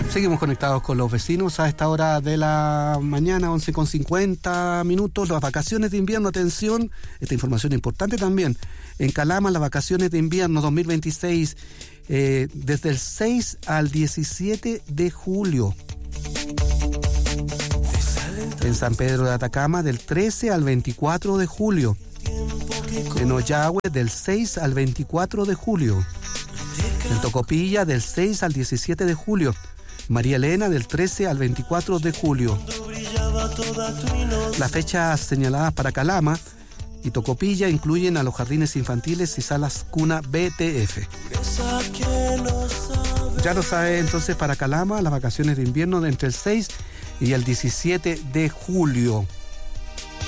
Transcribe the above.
Seguimos conectados con los vecinos a esta hora de la mañana, 11:50. Las vacaciones de invierno, atención, esta información importante también. En Calama, las vacaciones de invierno 2026, desde el 6 al 17 de julio. En San Pedro de Atacama, del 13 al 24 de julio. En Ollagüe, del 6 al 24 de julio. En Tocopilla, del 6 al 17 de julio. María Elena, del 13 al 24 de julio. Las fechas señaladas para Calama y Tocopilla incluyen a los jardines infantiles y salas cuna BTF. Ya lo sabe entonces, para Calama, las vacaciones de invierno de entre el 6 y el 17 de julio.